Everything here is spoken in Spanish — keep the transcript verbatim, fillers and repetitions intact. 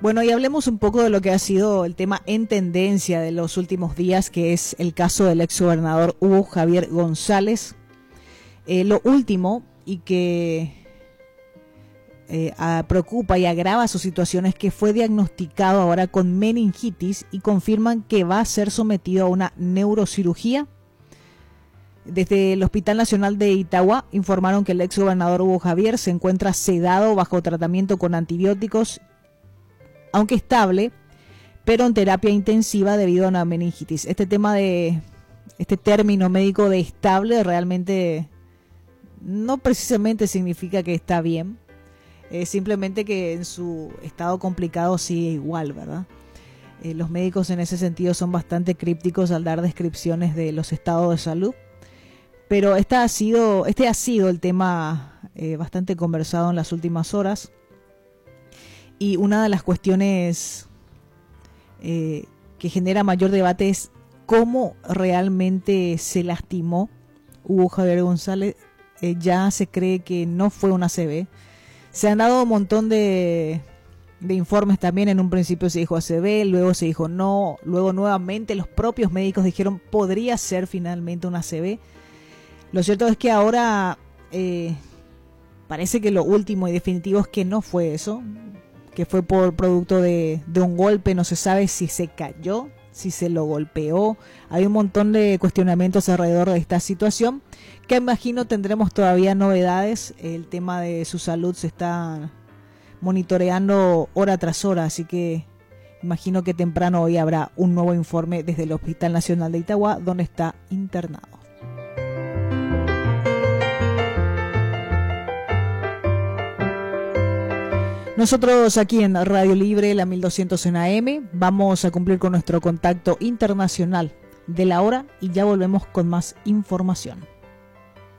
Bueno, y hablemos un poco de lo que ha sido el tema en tendencia de los últimos días, que es el caso del exgobernador Hugo Javier González. Eh, lo último, y que eh, a, preocupa y agrava su situación, es que fue diagnosticado ahora con meningitis y confirman que va a ser sometido a una neurocirugía. Desde el Hospital Nacional de Itagua informaron que el exgobernador Hugo Javier se encuentra sedado bajo tratamiento con antibióticos, aunque estable, pero en terapia intensiva debido a una meningitis. Este tema de, este término médico de estable realmente no precisamente significa que está bien, eh, simplemente que en su estado complicado sigue igual, ¿verdad? Eh, los médicos en ese sentido son bastante crípticos al dar descripciones de los estados de salud. Pero esta ha sido, este ha sido el tema eh, bastante conversado en las últimas horas. Y una de las cuestiones eh, que genera mayor debate es cómo realmente se lastimó Hugo Javier González. Eh, ya se cree que no fue una A C V. Se han dado un montón de, de informes también. En un principio se dijo A C V, luego se dijo no. Luego nuevamente los propios médicos dijeron podría ser finalmente una A C V. Lo cierto es que ahora eh, parece que lo último y definitivo es que no fue eso, que fue por producto de, de un golpe. No se sabe si se cayó, si se lo golpeó. Hay un montón de cuestionamientos alrededor de esta situación, que imagino tendremos todavía novedades. El tema de su salud se está monitoreando hora tras hora, así que imagino que temprano hoy habrá un nuevo informe desde el Hospital Nacional de Itagua, donde está internado. Nosotros aquí en Radio Libre, la mil doscientos en A M, vamos a cumplir con nuestro contacto internacional de la hora y ya volvemos con más información.